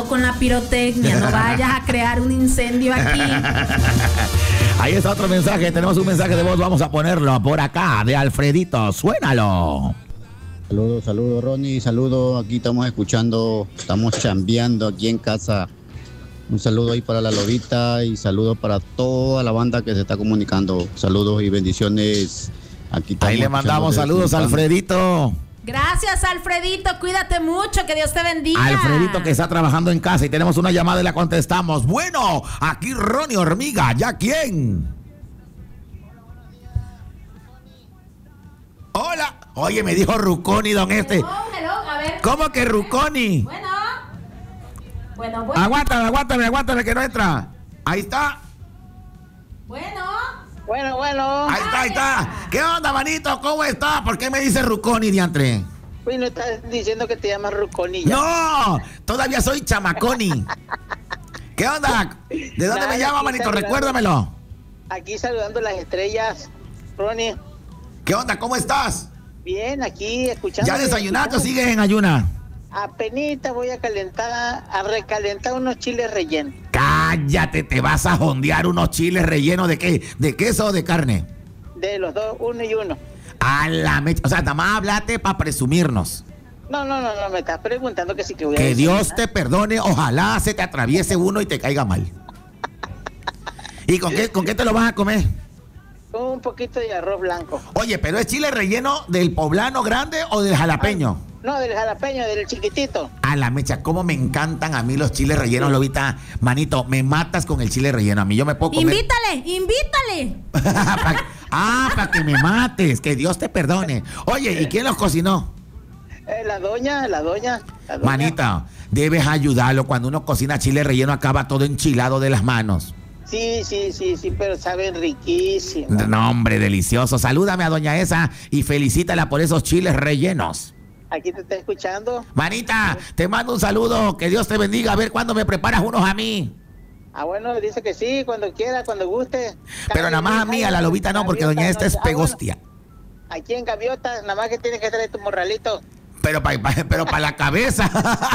cuidado con la pirotecnia, no vayas a crear un incendio aquí. Ahí está otro mensaje, tenemos un mensaje de voz, vamos a ponerlo por acá, de Alfredito, suénalo. Saludos Ronnie, saludos, aquí estamos escuchando, estamos chambeando aquí en casa. Un saludo ahí para la Lobita y saludos para toda la banda que se está comunicando. Saludos y bendiciones. Aquí ahí le mandamos saludos a Alfredito. Gracias, Alfredito, cuídate mucho, que Dios te bendiga. Alfredito que está trabajando en casa y tenemos una llamada y la contestamos. Bueno, aquí Ronnie Hormiga, ¿ya quién? Hola. Oye, me dijo Ruconi, don este. Hello, a ver. ¿Cómo que Ruconi? Bueno. Aguántame, que no entra. Ahí está. Bueno. Ahí está. ¿Qué onda, manito? ¿Cómo está? ¿Por qué me dice Ruconi, diantre? Uy, no estás diciendo que te llamas Ruconi ya. No, todavía soy Chamaconi. ¿Qué onda? ¿De dónde me llama, manito? Recuérdamelo. Aquí saludando las estrellas, Ronnie. ¿Qué onda? ¿Cómo estás? Bien, aquí escuchando. ¿Ya desayunaste o sigues en ayuna? Apenita voy a recalentar unos chiles rellenos. Cállate, te vas a jondear unos chiles rellenos de qué, de queso o de carne. De los dos, uno y uno. A la mecha, o sea, nada más hablate para presumirnos. No, me estás preguntando que sí que voy a Que decir, Dios te perdone, ojalá se te atraviese uno y te caiga mal. ¿Y con qué te lo vas a comer? Con un poquito de arroz blanco. Oye, ¿pero es chile relleno del poblano grande o del jalapeño? No, del jalapeño, del chiquitito. A la mecha, cómo me encantan a mí los chiles rellenos, Lobita. Manito, me matas con el chile relleno. A mí yo me puedo comer... Invítale. Para que me mates, que Dios te perdone. Oye, ¿y quién los cocinó? La doña. Manita, debes ayudarlo. Cuando uno cocina chile relleno acaba todo enchilado de las manos. Sí, pero saben riquísimo. No, hombre, delicioso. Salúdame a doña esa y felicítala por esos chiles rellenos. Aquí te está escuchando. Manita, te mando un saludo, que Dios te bendiga. A ver cuándo me preparas unos a mí. Ah, bueno, dice que sí, cuando quiera, cuando guste. Pero nada más a mí, a la Lobita no, porque doña esta es pegostia. Bueno, aquí en Gaviota, nada más que tienes que traer tu morralito. Pero para la cabeza.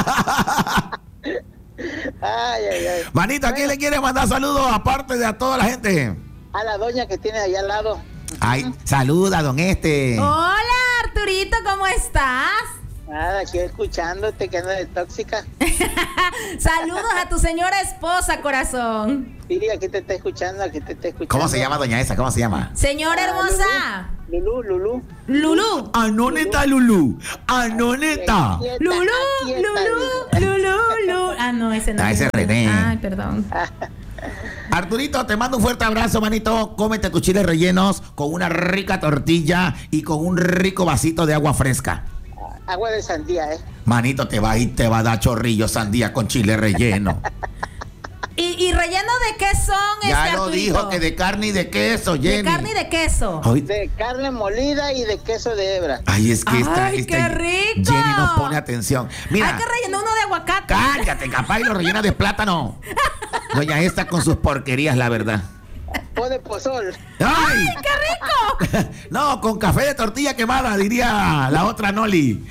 Ay. Manita, ¿a quién le quiere mandar saludos aparte de a toda la gente? A la doña que tiene allá al lado. Ay, saluda, don este. Hola, Arturito, ¿cómo estás? Nada, aquí escuchándote, que anda de tóxica. Saludos a tu señora esposa, corazón. Sí, aquí te está escuchando. ¿Cómo se llama doña esa? ¿Cómo se llama? Señora hermosa. Lulú. Anoneta Lulú. Anoneta. Lulú. Ah, no, ese no. Ah, ese es René. Ay, perdón. Arturito, te mando un fuerte abrazo, manito. Cómete tus chiles rellenos con una rica tortilla y con un rico vasito de agua fresca. Agua de sandía, Manito, te va a dar chorrillo sandía con chile relleno. ¿Y relleno de qué son, Ya lo Arturito? dijo, que de carne y de queso, Jenny. De carne y de queso. Ay, de carne molida y de queso de hebra. Ay, es que ¡Ay, qué rico! Jenny no pone atención. Mira, Hay que rellenar uno de aguacate. cállate, capaz y lo rellena de plátano. Doña esta con sus porquerías, la verdad. O de pozol. ¡Ay! ¡Qué rico! No, con café de tortilla quemada, diría la otra Noli.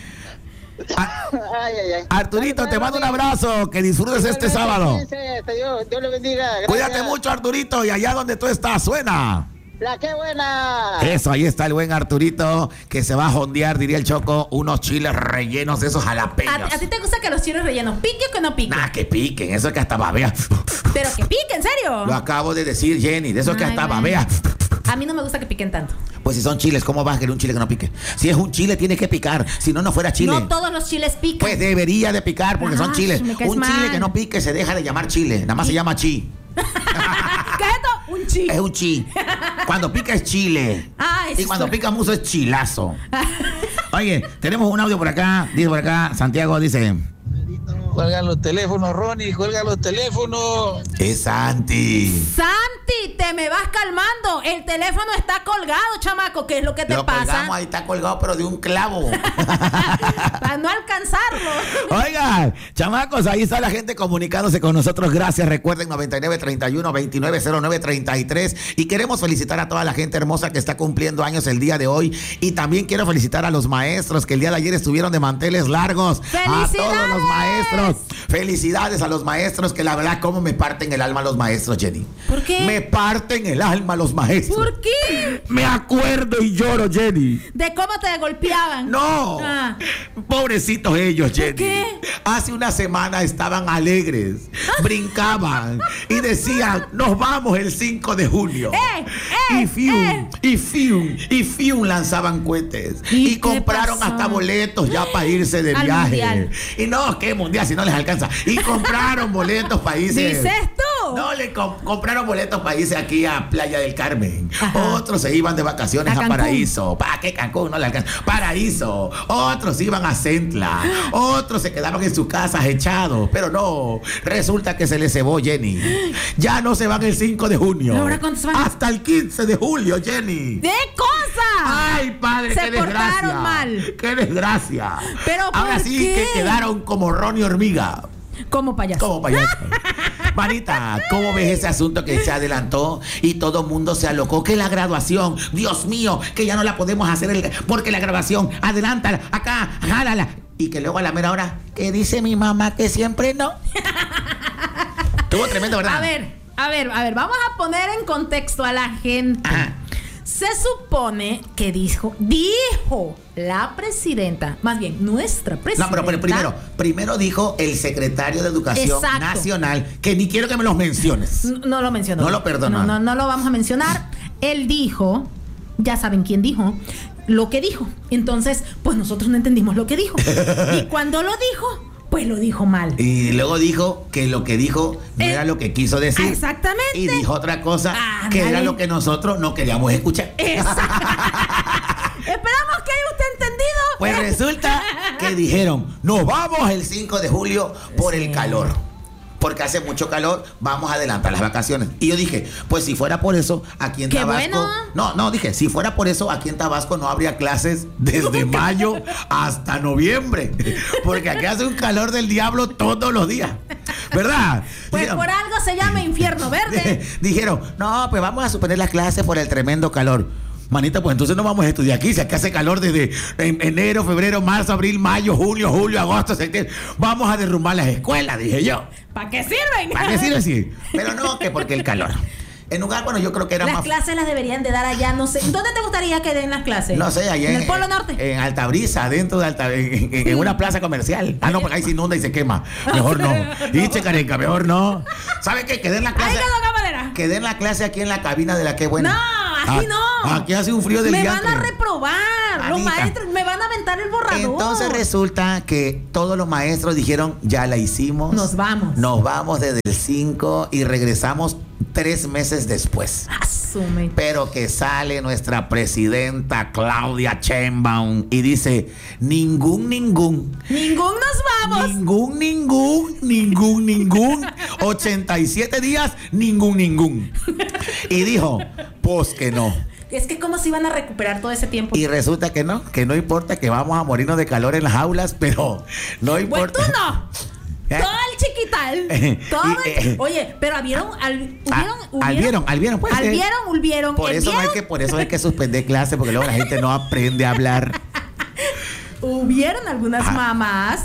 Ay. Arturito, te mando un abrazo. Que disfrutes este sábado. Dios le bendiga. Gracias. Cuídate mucho, Arturito. Y allá donde tú estás, suena. La que buena. Eso, ahí está el buen Arturito, que se va a jondear, diría el Choco, unos chiles rellenos de esos jalapeños. ¿A ti te gusta que los chiles rellenos pique o que no pique? Nah, que piquen, eso es que hasta babea. Pero que pique, ¿en serio? Lo acabo de decir, Jenny, de eso es que Ay, hasta bueno. babea. A mí no me gusta que piquen tanto. Pues si son chiles, ¿cómo vas a querer un chile que no pique? Si es un chile, tiene que picar. Si no, no fuera chile. No todos los chiles pican. Pues debería de picar porque son Ay, chiles. me caes Un chile mal. que no pique se deja de llamar chile. Nada más se llama chi. ¿Qué es esto? Un chi. Es un chi. Cuando pica es chile. Ah, eso Y cuando es- pica muso es chilazo. Oye, tenemos un audio por acá. Dice por acá, Santiago dice... Cuelgan los teléfonos, Ronnie, cuelgan los teléfonos. Es Santi. ¡Santi! Santi, te me vas calmando. El teléfono está colgado, chamaco. ¿Qué es lo que te Lo pasa? colgamos, ahí está colgado, pero de un clavo. Para no alcanzarlo. Oigan, chamacos, ahí está la gente comunicándose con nosotros. Gracias. Recuerden 9931-2909-33. Y queremos felicitar a toda la gente hermosa que está cumpliendo años el día de hoy. Y también quiero felicitar a los maestros que el día de ayer estuvieron de manteles largos. ¡Felicidades! A todos los maestros. Felicidades a los maestros, que la verdad, cómo me parten el alma los maestros, Jenny. ¿Por qué? Me parten el alma los maestros. ¿Por qué? Me acuerdo y lloro, Jenny. ¿De cómo te golpeaban? No, Ah. pobrecitos ellos, Jenny. qué? Hace una semana estaban alegres, brincaban y decían, nos vamos el 5 de junio. Y fium, lanzaban cohetes. ¿Y Y compraron qué pasó? hasta boletos ya para irse de Al viaje. mundial. Y no, ¿qué mundial? Si no les alcanza. Y compraron boletos para irse. ¿Dices tú? No, compraron boletos para irse aquí a Playa del Carmen. Ajá. Otros se iban de vacaciones A a Cancún. Paraíso. ¿Para qué Cancún? No le alcanza. Paraíso. Otros iban a Centla. Otros se quedaban en sus casas echados. Pero no, resulta que se les cebó, Jenny. Ya no se van el 5 de junio. ¿Ahora cuándo se van? Hasta el 15 de julio, Jenny. ¡De cosa! Ay, padre, Se qué desgracia. portaron mal. Qué desgracia. Pero ahora ¿por sí qué? que quedaron como Ronnie Hormiga. Como payaso. Como payaso. Manita, ¿cómo ves ese asunto que se adelantó y todo el mundo se alocó? Que la graduación, Dios mío, que ya no la podemos hacer porque la graduación, adelántala, acá, jálala. Y que luego a la mera hora, que dice mi mamá que siempre no. Estuvo tremendo, ¿verdad? A ver, vamos a poner en contexto a la gente. Ajá. Se supone que dijo la presidenta, más bien nuestra presidenta. No, pero primero dijo el secretario de Educación Exacto. Nacional, que ni quiero que me los menciones. No lo mencionó. No lo perdonó. No lo vamos a mencionar. Él dijo, ya saben quién dijo, lo que dijo. Entonces, pues nosotros no entendimos lo que dijo. Y cuando lo dijo, pues lo dijo mal. Y luego dijo que lo que dijo no era lo que quiso decir. Exactamente. Y dijo otra cosa que Ándale. era lo que nosotros no queríamos escuchar. Exacto. Esperamos que haya usted entendido. Pues resulta que dijeron, nos vamos el 5 de julio por el calor. Porque hace mucho calor, vamos a adelantar las vacaciones. Y yo dije, pues si fuera por eso, aquí en ¡Qué Tabasco... bueno! Dije, si fuera por eso, aquí en Tabasco no habría clases desde mayo hasta noviembre. Porque aquí hace un calor del diablo todos los días. ¿Verdad? Pues Dijeron, por algo se llama infierno verde. dijeron, no, pues vamos a suspender las clases por el tremendo calor. Manita, pues entonces no vamos a estudiar aquí. Si aquí hace calor desde enero, febrero, marzo, abril, mayo, julio, agosto, septiembre. Vamos a derrumbar las escuelas, dije yo. ¿Para qué sirven? ¿Para qué sirve así? Pero no, que porque el calor. En lugar, bueno, yo creo que era Las más... clases las deberían de dar allá, no sé. ¿Dónde te gustaría que den las clases? No sé, allá ¿En el Polo Norte? En Altabrisa, dentro de en una plaza comercial. Ah, no, porque ahí se inunda y se quema. Mejor no. Y Checarenca, mejor no. ¿Sabe qué? Que den la clase... ¡Ay, qué loca manera! Que den la clase aquí en la cabina de la que buena. No, aquí no. Aquí hace un frío del Me diantre. van a reprobar. Los Manita. maestros me van a aventar el borrador. Entonces resulta que todos los maestros dijeron, ya la hicimos. Nos vamos. Nos vamos desde el 5 y regresamos 3 meses después. Asume. Pero que sale nuestra presidenta Claudia Sheinbaum y dice, ningún. Ningún nos vamos. Ningún. 87 días, ningún. Y dijo, pues que no. Es que cómo se iban a recuperar todo ese tiempo. Y resulta que no importa que vamos a morirnos de calor en las aulas, pero no Bueno, importa. tú no. ¿Eh? Todo el chiquital. Oye, pero ¿vieron? Pues, Ulvieron. Por eso hay que suspender clases, porque luego la gente no aprende a hablar. Hubieron algunas mamás.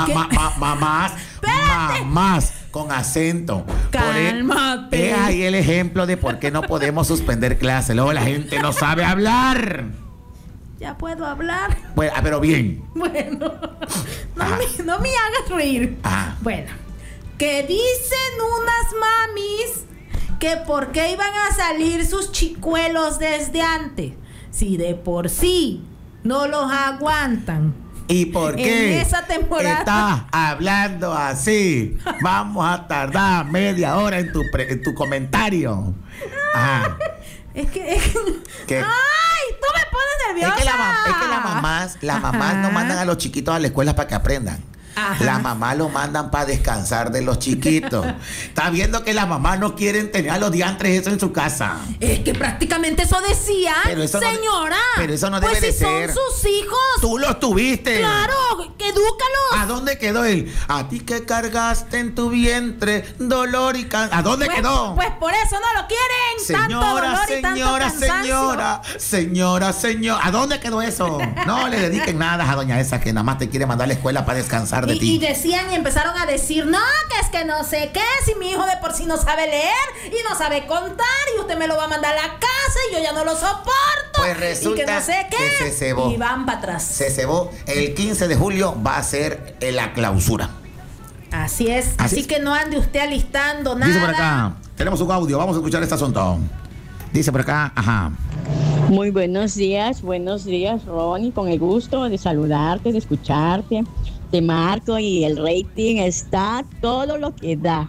Mamás con acento. Cálmate. Es ahí el ejemplo de por qué no podemos suspender clases. Luego la gente no sabe hablar. Ya puedo hablar. Bueno, pero bien. Bueno, Ajá. no me hagas reír. Ajá. Bueno, que dicen unas mamis que por qué iban a salir sus chicuelos desde antes, si de por sí no los aguantan. ¿Y por qué En esa temporada estás hablando así? Vamos a tardar media hora en tu comentario. Ajá. Es que ¿Qué? ¡ay! Tú me pones nerviosa. Es que las mamás no mandan a los chiquitos a la escuela para que aprendan. Ajá. La mamá lo mandan para descansar de los chiquitos. Está viendo que las mamás no quieren tener a los diantres eso en su casa. Es que prácticamente eso decía, Pero eso no- señora. pero eso no pues debe de si ser. son sus hijos. Tú los tuviste. Claro, que edúcalos. ¿A dónde quedó él? A ti que cargaste en tu vientre dolor y cansancio. ¿A dónde Pues- quedó? Pues por eso no lo quieren. Tanto dolor y tanto cansancio. Señora. ¿A dónde quedó eso? No le dediquen nada a doña esa que nada más te quiere mandar a la escuela para descansar de Y ti. decían y empezaron a decir, no, que es que no sé qué, si mi hijo de por sí no sabe leer y no sabe contar y usted me lo va a mandar a la casa y yo ya no lo soporto. Pues resulta y que no sé qué. que se cebó. Y van para atrás. Se cebó. El 15 de julio va a ser la clausura. Así es. Así Así es. que no ande usted alistando nada. Dice por acá, tenemos un audio, vamos a escuchar este asunto. Dice por acá, ajá. Muy buenos días, Ronnie, con el gusto de saludarte, de escucharte. Te marco y el rating está todo lo que da.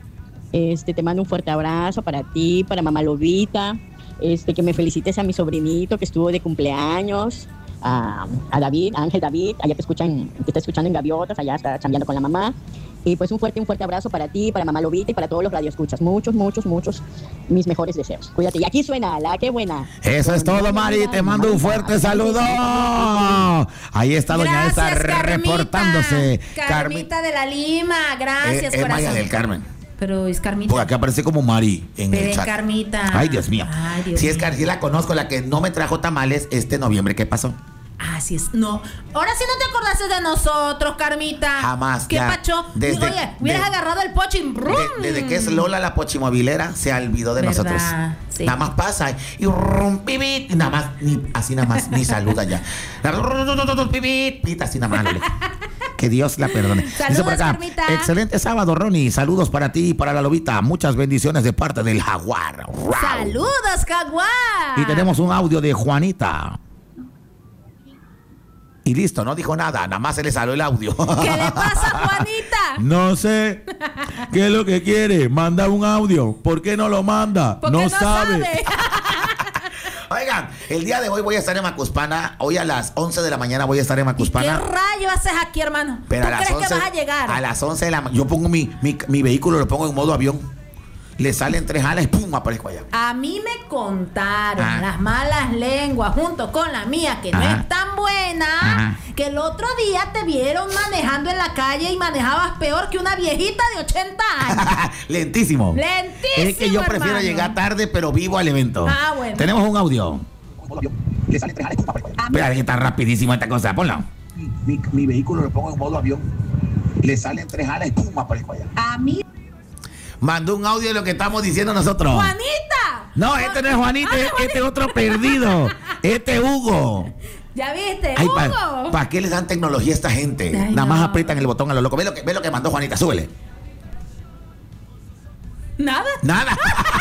Te mando un fuerte abrazo para ti, para mamá Lobita, que me felicites a mi sobrinito que estuvo de cumpleaños, a David, a Ángel David, allá te está escuchando en Gaviotas, allá está chambeando con la mamá. Y pues un fuerte abrazo para ti, para mamá Lobita y para todos los radioescuchas. Muchos, mis mejores deseos. Cuídate. Y aquí suena la qué buena. Eso es todo, Mari. Te mando un fuerte saludo. Ahí está doña esa reportándose. Carmita de la Lima. Gracias, es corazón. Maya del Carmen. Pero es Carmita. Porque acá aparece como Mari en Pero el es chat. Carmita. Ay, Dios mío. Ay, Dios Si es mío. que sí la conozco, la que no me trajo tamales este noviembre. ¿Qué pasó? Así es. No. Ahora sí no te acordaste de nosotros, Carmita. Jamás, ¿Qué ya. pacho? Desde- Oye, hubieras de- agarrado el pocho y ¡brum! Desde que es Lola la pochimovilera, se olvidó de ¿Verdad? nosotros. Sí. Nada más pasa y pibit, y nada más, así nada más, ni saluda ya. Pibit, así nada más. Lole. Que Dios la perdone. Dice Saludos, por acá, Carmita. excelente sábado, Ronnie. Saludos para ti y para la Lobita. Muchas bendiciones de parte del Jaguar. Wow. ¡Saludos, Jaguar! Y tenemos un audio de Juanita. Y listo, no dijo nada, nada más se le salió el audio. ¿Qué le pasa, Juanita? No sé qué es lo que quiere. Manda un audio. ¿Por qué no lo manda? Porque no sabe. Oigan, el día de hoy voy a estar en Macuspana. Hoy a las 11 de la mañana voy a estar en ¿Y qué Macuspana. rayo haces aquí, hermano? Pero ¿Tú crees que vas a llegar? A las 11 de la mañana. Yo pongo mi vehículo, lo pongo en modo avión. Le salen 3 alas y ¡pum! Aparezco allá. A mí me contaron Ajá. las malas lenguas junto con la mía, que no Ajá. es tan buena, Ajá. que el otro día te vieron manejando en la calle y manejabas peor que una viejita de 80 años. Lentísimo. Lentísimo, Es que yo prefiero hermano. llegar tarde, pero vivo al evento. Ah, bueno. Tenemos un audio. Espera, que está rapidísimo esta cosa. Ponlo. Mi vehículo lo pongo en modo avión. Le salen 3 alas y ¡pum! Aparezco allá. A mí, Mandó un audio de lo que estamos diciendo nosotros. Juanita. No, este no es Juanita, este es otro perdido. Este es Hugo. ¿Ya viste? Ay, Hugo. ¿para qué les dan tecnología a esta gente? Ay, Nada más no. aprietan el botón a lo loco. Ve lo que mandó Juanita, súbele. Nada. Nada.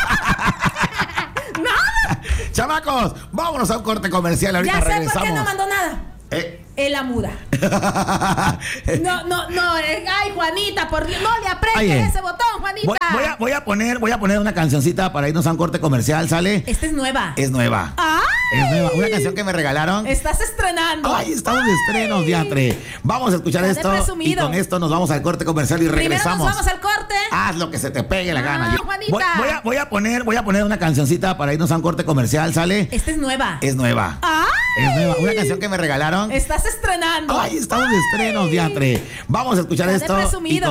Chamacos, vámonos a un corte comercial. Ahorita Ya sé regresamos. por qué no mandó nada. Es la muda. No. Ay, Juanita, por Dios, no le aprietes Oye, ese botón, Juanita. voy a poner una cancioncita para irnos a un corte comercial, ¿sale? Esta es nueva. Es nueva. ¡Ay! Es nueva. Una canción que me regalaron. Estás estrenando. Ay, estamos de estrenos, diatre. Vamos a escuchar Estás de esto y presumido. con esto nos vamos al corte comercial y Primero regresamos. nos vamos al corte. Haz lo que se te pegue la gana. Juanita. Voy a poner una cancioncita para irnos a un corte comercial, ¿sale? Esta es nueva. Es nueva. ¡Ay! Es nueva. Una canción que me regalaron. Estás estrenando. Ay, estamos de estrenos, diatre. Vamos a escuchar Estás de esto y presumido.